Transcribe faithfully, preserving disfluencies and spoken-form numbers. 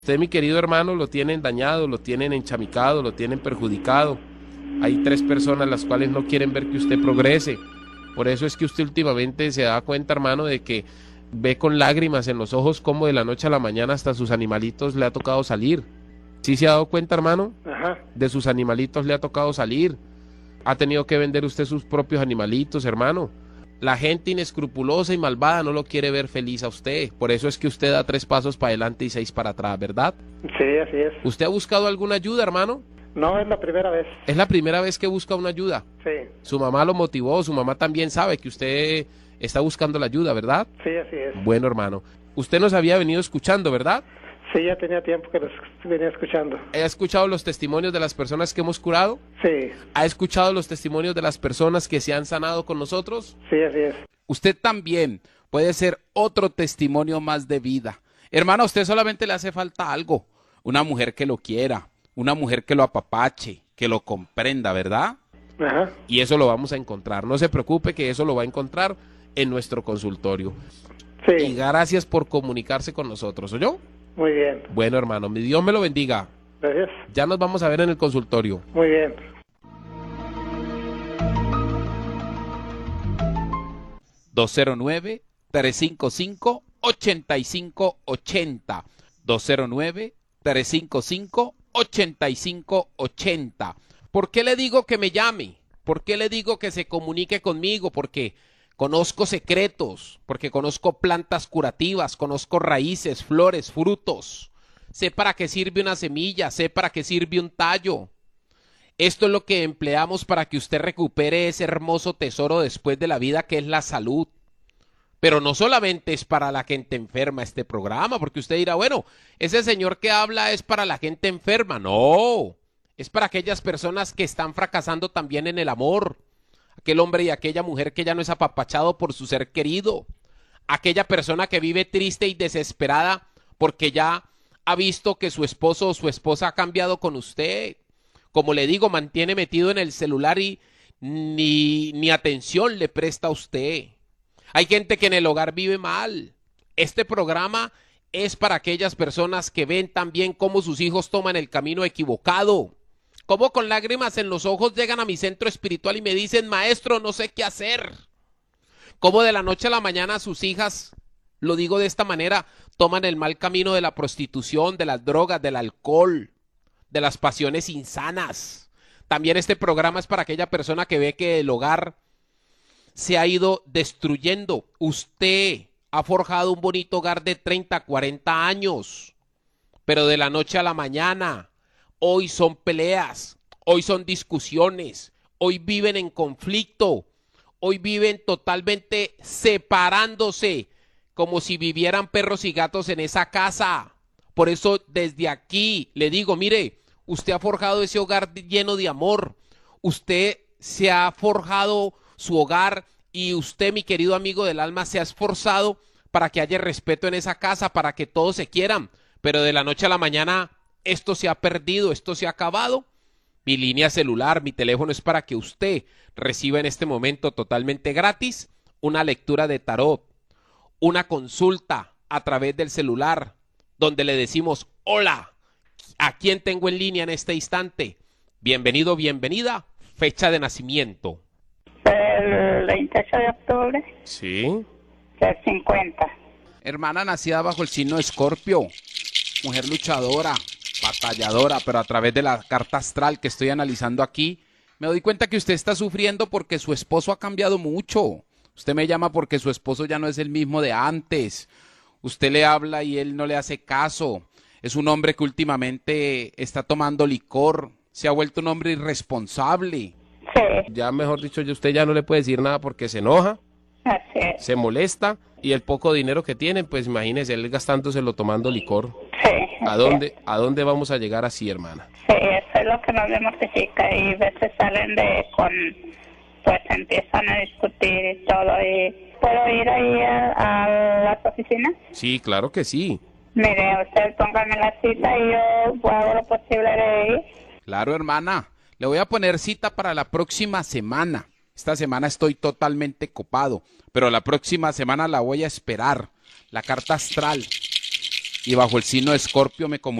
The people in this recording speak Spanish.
Usted, mi querido hermano, lo tienen dañado, lo tienen enchamicado, lo tienen perjudicado. Hay tres personas las cuales no quieren ver que usted progrese. Por eso es que usted últimamente se da cuenta, hermano, de que ve con lágrimas en los ojos cómo de la noche a la mañana hasta sus animalitos le ha tocado salir. ¿Sí se ha dado cuenta, hermano? Ajá. De sus animalitos le ha tocado salir. Ha tenido que vender usted sus propios animalitos, hermano. La gente inescrupulosa y malvada no lo quiere ver feliz a usted. Por eso es que usted da tres pasos para adelante y seis para atrás, ¿verdad? Sí, así es. ¿Usted ha buscado alguna ayuda, hermano? No, es la primera vez. Es la primera vez que busca una ayuda. Sí. Su mamá lo motivó, su mamá también sabe que usted está buscando la ayuda, ¿verdad? Sí, así es. Bueno, hermano. Usted nos había venido escuchando, ¿verdad? Sí, ya tenía tiempo que los venía escuchando. ¿Ha escuchado los testimonios de las personas que hemos curado? Sí, ¿Ha escuchado los testimonios de las personas que se han sanado con nosotros? sí, así es. Usted también puede ser otro testimonio más de vida. Hermano, a usted solamente le hace falta algo. Una mujer que lo quiera, una mujer que lo apapache, que lo comprenda, ¿verdad? Ajá. Y eso lo vamos a encontrar. No se preocupe que eso lo va a encontrar en nuestro consultorio. Sí. Y gracias por comunicarse con nosotros, ¿oyó? Muy bien. Bueno, hermano, mi Dios me lo bendiga. Gracias. Ya nos vamos a ver en el consultorio. Muy bien. dos cero nueve, tres cinco cinco, ocho cinco ocho cero. dos cero nueve, tres cinco cinco, ocho cinco ocho cero. ¿Por qué le digo que me llame? ¿Por qué le digo que se comunique conmigo? Porque conozco secretos, porque conozco plantas curativas, conozco raíces, flores, frutos. Sé para qué sirve una semilla, sé para qué sirve un tallo. Esto es lo que empleamos para que usted recupere ese hermoso tesoro después de la vida que es la salud. Pero no solamente es para la gente enferma este programa, porque usted dirá, bueno, ese señor que habla es para la gente enferma. No, es para aquellas personas que están fracasando también en el amor. Aquel hombre y aquella mujer que ya no es apapachado por su ser querido. Aquella persona que vive triste y desesperada porque ya ha visto que su esposo o su esposa ha cambiado con usted. Como le digo, mantiene metido en el celular y ni, ni atención le presta a usted. Hay gente que en el hogar vive mal. Este programa es para aquellas personas que ven también cómo sus hijos toman el camino equivocado. Cómo con lágrimas en los ojos llegan a mi centro espiritual y me dicen, maestro, no sé qué hacer. Cómo de la noche a la mañana sus hijas, lo digo de esta manera, toman el mal camino de la prostitución, de las drogas, del alcohol, de las pasiones insanas. También este programa es para aquella persona que ve que el hogar se ha ido destruyendo. Usted ha forjado un bonito hogar de treinta, cuarenta años, pero de la noche a la mañana, hoy son peleas, hoy son discusiones, hoy viven en conflicto, hoy viven totalmente separándose, como si vivieran perros y gatos en esa casa. Por eso desde aquí le digo, mire, usted ha forjado ese hogar lleno de amor, usted se ha forjado su hogar y usted, mi querido amigo del alma, se ha esforzado para que haya respeto en esa casa, para que todos se quieran, pero de la noche a la mañana esto se ha perdido, esto se ha acabado. Mi línea celular, mi teléfono es para que usted reciba en este momento totalmente gratis una lectura de tarot, una consulta a través del celular, donde le decimos, hola, ¿a quién tengo en línea en este instante? Bienvenido, bienvenida, fecha de nacimiento. El veintiocho de octubre Sí. del cincuenta. Hermana nacida bajo el signo de Escorpio, mujer luchadora, batalladora, pero a través de la carta astral que estoy analizando aquí, me doy cuenta que usted está sufriendo porque su esposo ha cambiado mucho. Usted me llama porque su esposo ya no es el mismo de antes. Usted le habla y él no le hace caso. Es un hombre que últimamente está tomando licor, se ha vuelto un hombre irresponsable. Sí, Ya mejor dicho, ya usted ya no le puede decir nada porque se enoja, así es. se molesta y el poco dinero que tiene, pues imagínese, él gastándoselo tomando licor. Sí, ¿A dónde, ¿A dónde vamos a llegar así, hermana? sí, eso es lo que nos mortifica y a veces salen de con, pues empiezan a discutir y todo. Y ¿puedo ir ahí a, a las oficinas? Sí, claro que sí. Mire, usted póngame la cita y yo hago lo posible de ir. Claro, hermana. Le voy a poner cita para la próxima semana. Esta semana estoy totalmente copado, pero la próxima semana la voy a esperar. La carta astral. y bajo el signo de Escorpio me comunico